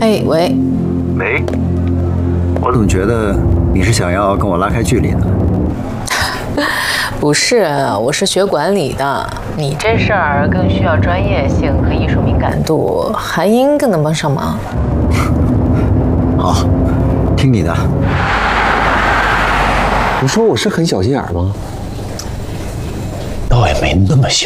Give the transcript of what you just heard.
哎，喂， 喂，我总觉得你是想要跟我拉开距离呢。 不是，我是学管理的，你这事儿更需要专业性和艺术敏感度，韩英更能帮上忙。 好，听你的。 你说我是很小心眼吗？ 倒也没那么小。